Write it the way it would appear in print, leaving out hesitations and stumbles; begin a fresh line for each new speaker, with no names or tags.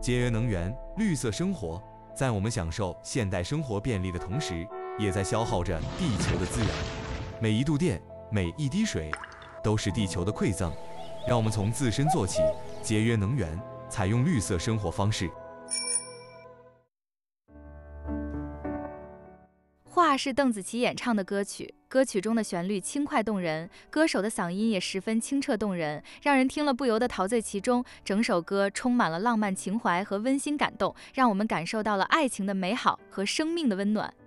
节约能源、绿色生活，在我们享受现代生活便利的同时，也在消耗着地球的资源。每一度电，每一滴水，都是地球的馈赠。让我们从自身做起，节约能源，采用绿色生活方式。
画是邓紫棋演唱的歌曲，歌曲中的旋律轻快动人，歌手的嗓音也十分清澈动人，让人听了不由得陶醉其中。整首歌充满了浪漫情怀和温馨感动，让我们感受到了爱情的美好和生命的温暖。